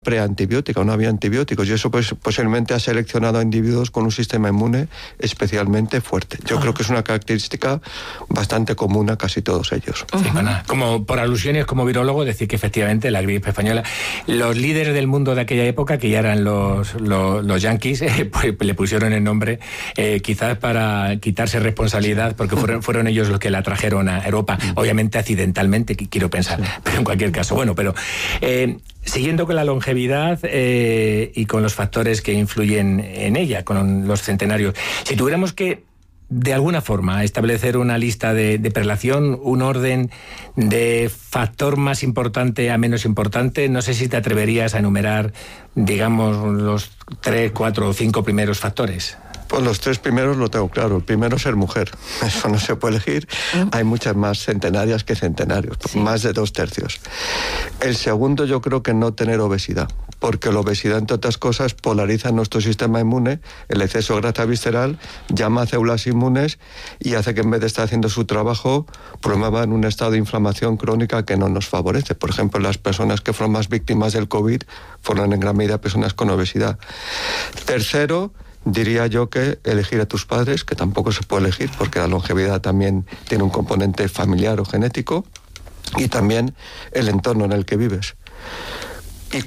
preantibiótica, no había antibióticos, y eso pues posiblemente ha seleccionado a individuos con un sistema inmune especialmente fuerte. Yo creo que es una característica bastante común a casi todos ellos. Sí, bueno, como por alusiones, como virólogo, decir que efectivamente la gripe española, los líderes del mundo de aquella época, que ya eran los yanquis, pues le pusieron el nombre quizás para quitarse responsabilidad, porque fueron ellos los que la trajeron a Europa, obviamente accidentalmente, quiero pensar, pero en cualquier caso. Bueno, pero siguiendo con la longevidad y con los factores que influyen en ella, con los centenarios, si tuviéramos que de alguna forma establecer una lista de prelación, un orden de factor más importante a menos importante, no sé si te atreverías a enumerar, digamos, los 3, 4 o 5 primeros factores. Pues los 3 primeros lo tengo claro. El primero es ser mujer. Eso no se puede elegir. Hay muchas más centenarias que centenarios, más de 2/3. El segundo, yo creo que no tener obesidad, porque la obesidad, entre otras cosas, polariza nuestro sistema inmune. El exceso de grasa visceral llama a células inmunes y hace que en vez de estar haciendo su trabajo, promuevan un estado de inflamación crónica que no nos favorece. Por ejemplo, las personas que fueron más víctimas del COVID fueron en gran medida personas con obesidad. Tercero, diría yo que elegir a tus padres, que tampoco se puede elegir porque la longevidad también tiene un componente familiar o genético, y también el entorno en el que vives. Y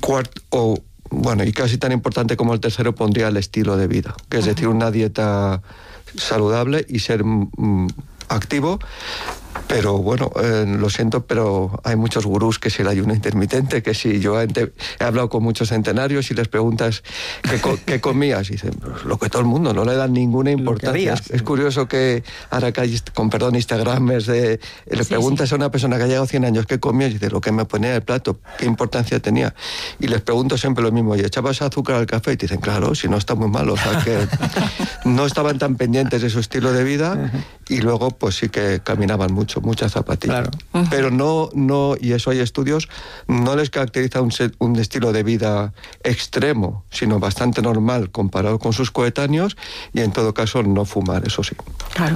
y casi tan importante como el tercero, pondría el estilo de vida, que es decir, una dieta saludable y ser activo. Pero bueno, lo siento, pero hay muchos gurús que si el ayuno intermitente, que si yo he hablado con muchos centenarios y les preguntas ¿qué comías? Y dicen, pues, lo que todo el mundo, no le dan ninguna importancia. Es curioso que ahora que hay, con perdón, Instagramers, le preguntas a una persona que ha llegado 100 años ¿qué comías? Y dice, lo que me ponía en el plato, ¿qué importancia tenía? Y les pregunto siempre lo mismo, ¿y echabas azúcar al café? Y te dicen, claro, si no está muy mal. O sea que no estaban tan pendientes de su estilo de vida y luego pues sí que caminaban muchas zapatillas. Claro. Pero no, y eso hay estudios, no les caracteriza un estilo de vida extremo, sino bastante normal comparado con sus coetáneos, y en todo caso no fumar, eso sí. Claro.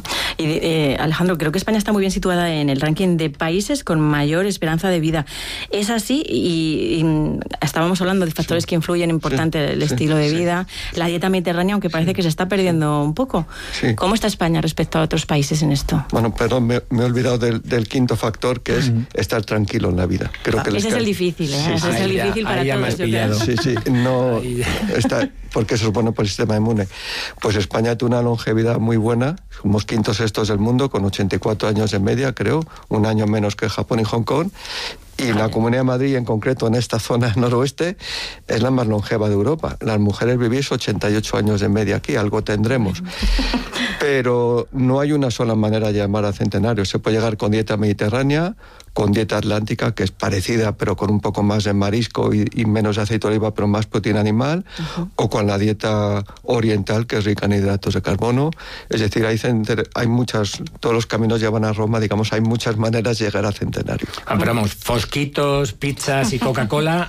Y Alejandro, creo que España está muy bien situada en el ranking de países con mayor esperanza de vida. Es así, y estábamos hablando de factores que influyen importante el estilo de vida, la dieta mediterránea, aunque parece que se está perdiendo un poco. Sí. ¿Cómo está España respecto a otros países en esto? Bueno, perdón, me he olvidado del quinto factor, que es estar tranquilo en la vida. Creo que ese es el difícil, ¿eh? Ese es el difícil para todos. Sí, no está, porque eso es bueno para el sistema inmune. Pues España tiene una longevidad muy buena, somos 5º o 6º del mundo, con 84 años de media, creo, un año menos que Japón y Hong Kong. Y la Comunidad de Madrid, en concreto en esta zona noroeste, es la más longeva de Europa. Las mujeres vivís 88 años de media aquí, algo tendremos. Pero no hay una sola manera de llamar a centenario. Se puede llegar con dieta mediterránea, con dieta atlántica, que es parecida, pero con un poco más de marisco y menos de aceite de oliva, pero más proteína animal, o con la dieta oriental, que es rica en hidratos de carbono. Es decir, hay muchas, todos los caminos llevan a Roma, digamos, hay muchas maneras de llegar a centenario. Pero vamos, fosquitos, pizzas y Coca-Cola,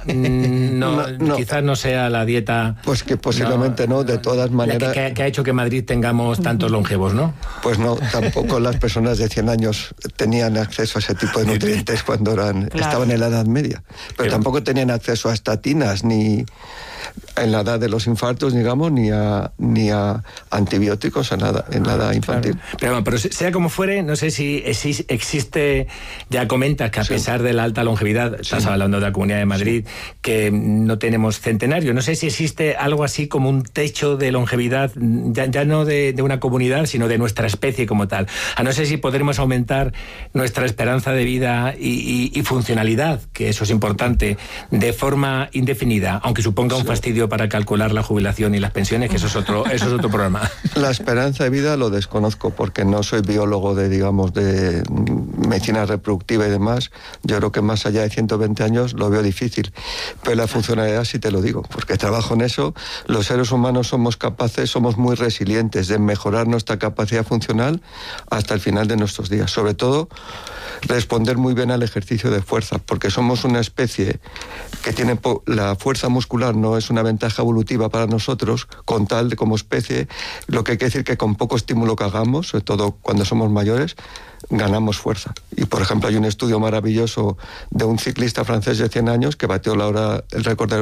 quizás no sea la dieta... Pues que posiblemente no, de todas maneras... Que ha hecho que Madrid tengamos tantos longevos, ¿no? Pues no, tampoco las personas de 100 años tenían acceso a ese tipo de nutrientes cuando estaban en la Edad Media. Pero tampoco tenían acceso a estatinas, ni en la edad de los infartos, digamos, ni a antibióticos en la edad infantil. Claro. Pero sea como fuere, no sé si existe, ya comentas que a pesar de la alta longevidad, estás hablando de la Comunidad de Madrid, que no tenemos centenario, no sé si existe algo así como un techo de longevidad, ya no de una comunidad, sino de nuestra especie como tal. No sé si podremos aumentar nuestra esperanza de vida y funcionalidad, que eso es importante, de forma indefinida, aunque suponga un fastidio para calcular la jubilación y las pensiones, que eso es otro programa. La esperanza de vida lo desconozco, porque no soy biólogo de medicina reproductiva y demás. Yo creo que más allá de 120 años lo veo difícil. Pero la funcionalidad sí te lo digo, porque trabajo en eso. Los seres humanos somos muy resilientes de mejorar nuestra capacidad funcional hasta el final de nuestros días. Sobre todo, responder muy bien al ejercicio de fuerza, porque somos una especie que tiene la fuerza muscular, no es una ventaja evolutiva para nosotros, con tal de como especie, lo que hay que decir que con poco estímulo que hagamos, sobre todo cuando somos mayores, ganamos fuerza. Y por ejemplo hay un estudio maravilloso de un ciclista francés de 100 años que batió el récord de